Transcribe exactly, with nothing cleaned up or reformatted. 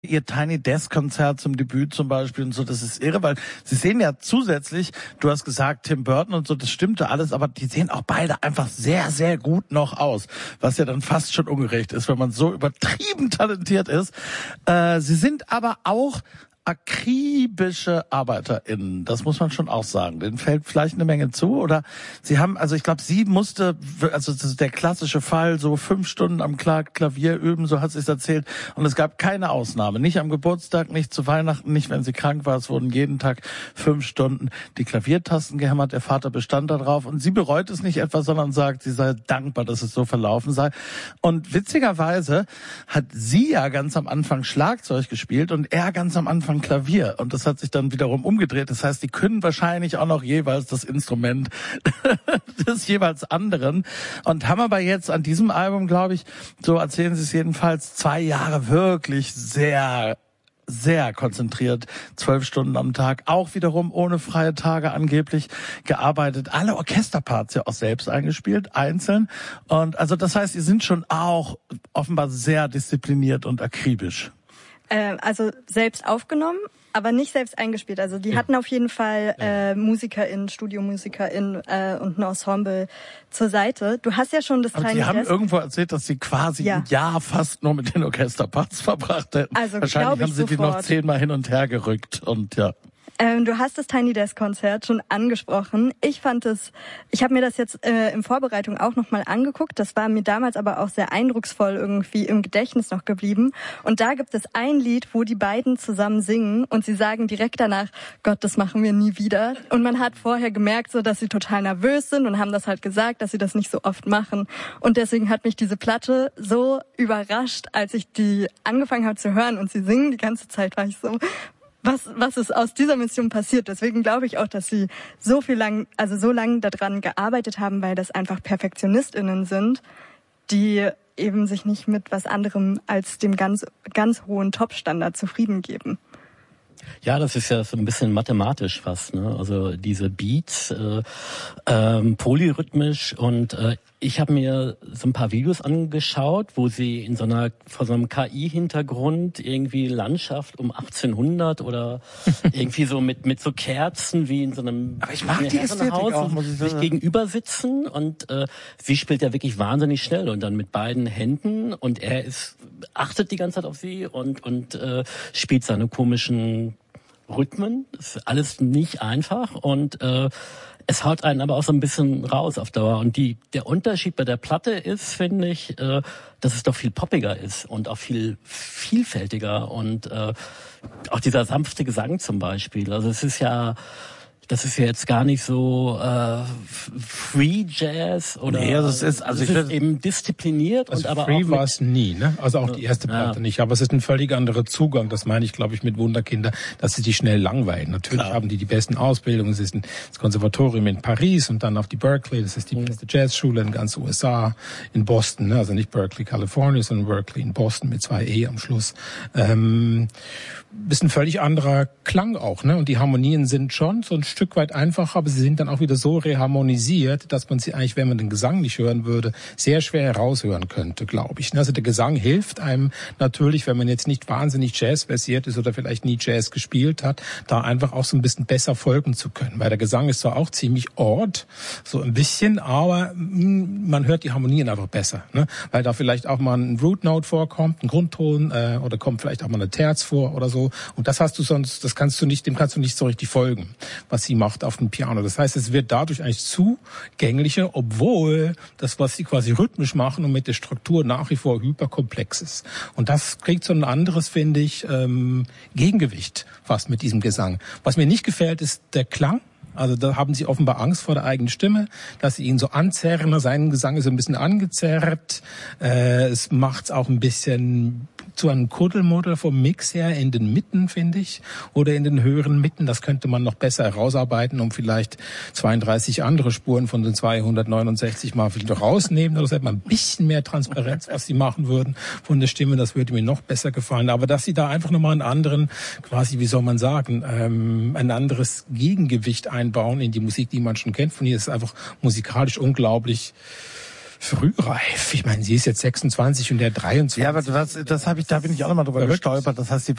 Ihr Tiny Desk Konzert zum Debüt zum Beispiel und so, das ist irre, weil sie sehen ja zusätzlich, du hast gesagt Tim Burton und so, das stimmte alles, aber die sehen auch beide einfach sehr, sehr gut noch aus, was ja dann fast schon ungerecht ist, wenn man so übertrieben talentiert ist. Äh, sie sind aber auch akribische ArbeiterInnen, das muss man schon auch sagen. Denen fällt vielleicht eine Menge zu, oder sie haben, also ich glaube, sie musste, also das ist der klassische Fall, so fünf Stunden am Klavier üben, so hat sie es erzählt, und es gab keine Ausnahme, nicht am Geburtstag, nicht zu Weihnachten, nicht wenn sie krank war, es wurden jeden Tag fünf Stunden die Klaviertasten gehämmert, der Vater bestand darauf und sie bereut es nicht etwa, sondern sagt, sie sei dankbar, dass es so verlaufen sei. Und witzigerweise hat sie ja ganz am Anfang Schlagzeug gespielt und er ganz am Anfang Klavier, und das hat sich dann wiederum umgedreht. Das heißt, die können wahrscheinlich auch noch jeweils das Instrument des jeweils anderen und haben aber jetzt an diesem Album, glaube ich, so erzählen sie es jedenfalls, zwei Jahre wirklich sehr sehr konzentriert, zwölf Stunden am Tag, auch wiederum ohne freie Tage angeblich gearbeitet. Alle Orchesterparts ja auch selbst eingespielt, einzeln. Und also das heißt, sie sind schon auch offenbar sehr diszipliniert und akribisch. Äh, also selbst aufgenommen, aber nicht selbst eingespielt. Also die hatten auf jeden Fall äh, MusikerInnen, StudiomusikerInnen äh, und ein Ensemble zur Seite. Du hast ja schon das Aber Tiny Sie haben Desk. irgendwo erzählt, dass Sie quasi ja. ein Jahr fast nur mit den Orchesterparts verbracht hätten. Also wahrscheinlich haben Sie sofort. die noch zehnmal hin und her gerückt und ja. Ähm, du hast das Tiny Desk Konzert schon angesprochen. Ich fand es, ich habe mir das jetzt äh, in Vorbereitung auch nochmal angeguckt. Das war mir damals aber auch sehr eindrucksvoll irgendwie im Gedächtnis noch geblieben. Und da gibt es ein Lied, wo die beiden zusammen singen und sie sagen direkt danach, Gott, das machen wir nie wieder. Und man hat vorher gemerkt, so, dass sie total nervös sind und haben das halt gesagt, dass sie das nicht so oft machen. Und deswegen hat mich diese Platte so überrascht, als ich die angefangen habe zu hören und sie singen die ganze Zeit, war ich so, was was ist aus dieser Mission passiert. Deswegen glaube ich auch, dass sie so viel lang, also so lange daran gearbeitet haben, weil das einfach PerfektionistInnen sind, die eben sich nicht mit was anderem als dem ganz ganz hohen Top-Standard zufrieden geben. Ja, das ist ja so ein bisschen mathematisch fast, ne? Also diese Beats, äh, ähm, polyrhythmisch, und äh, ich habe mir so ein paar Videos angeschaut, wo sie in so einer vor so einem K I-Hintergrund irgendwie Landschaft um achtzehnhundert oder irgendwie so mit mit so Kerzen wie in so einem Aber ich mag die Ästhetik auch, muss ich sagen. sich gegenüber sitzen, und äh, sie spielt ja wirklich wahnsinnig schnell und dann mit beiden Händen, und er ist achtet die ganze Zeit auf sie und und äh, spielt seine komischen Rhythmen. Das ist alles nicht einfach, und äh, es haut einen aber auch so ein bisschen raus auf Dauer. Und die der Unterschied bei der Platte ist, finde ich, äh, dass es doch viel poppiger ist und auch viel vielfältiger, und äh, auch dieser sanfte Gesang zum Beispiel. Also es ist ja Das ist ja jetzt gar nicht so äh, Free Jazz oder. Nee, also es ist, also es ich ist eben diszipliniert, also und aber Free auch war es nie, ne? Also auch die erste Platte ja. nicht. Aber es ist ein völlig anderer Zugang. Das meine ich, glaube ich, mit Wunderkinder, dass sie die schnell langweilen. Natürlich Klar. haben die die besten Ausbildungen. Es ist ein, das Konservatorium in Paris und dann auf die Berkeley. Das ist die mhm. beste Jazzschule in ganz U S A, in Boston. Ne? Also nicht Berkeley, Kalifornien, sondern Berkeley in Boston mit zwei E am Schluss. Ähm, ist ein völlig anderer Klang auch, ne? Und die Harmonien sind schon so ein Stück weit einfacher, aber sie sind dann auch wieder so reharmonisiert, dass man sie eigentlich, wenn man den Gesang nicht hören würde, sehr schwer heraushören könnte, glaube ich. Also der Gesang hilft einem natürlich, wenn man jetzt nicht wahnsinnig Jazz-versiert ist oder vielleicht nie Jazz gespielt hat, da einfach auch so ein bisschen besser folgen zu können. Weil der Gesang ist zwar auch ziemlich odd, so ein bisschen, aber man hört die Harmonien einfach besser, ne? Weil da vielleicht auch mal ein Root Note vorkommt, ein Grundton, äh, oder kommt vielleicht auch mal eine Terz vor oder so. Und das hast du sonst, das kannst du nicht, dem kannst du nicht so richtig folgen, was sie macht auf dem Piano. Das heißt, es wird dadurch eigentlich zugänglicher, obwohl das, was sie quasi rhythmisch machen und mit der Struktur nach wie vor hyperkomplex ist. Und das kriegt so ein anderes, finde ich, ähm, Gegengewicht fast mit diesem Gesang. Was mir nicht gefällt, ist der Klang. Also da haben sie offenbar Angst vor der eigenen Stimme, dass sie ihn so anzerren. Sein Gesang ist ein bisschen angezerrt. Äh, es macht's auch ein bisschen zu einem Kuddelmuddel vom Mix her in den Mitten, finde ich, oder in den höheren Mitten. Das könnte man noch besser herausarbeiten, um vielleicht zweiunddreißig andere Spuren von den zweihundertneunundsechzig mal wieder rausnehmen. Oder hätte man ein bisschen mehr Transparenz, was sie machen würden von der Stimme. Das würde mir noch besser gefallen. Aber dass sie da einfach nochmal einen anderen, quasi, wie soll man sagen, ähm, ein anderes Gegengewicht einbauen in die Musik, die man schon kennt von ihr, ist einfach musikalisch unglaublich frühreif. Ich meine, sie ist jetzt sechsundzwanzig und der dreiundzwanzig. Ja, aber was, das habe ich, da bin ich auch nochmal drüber gestolpert. Das heißt, sie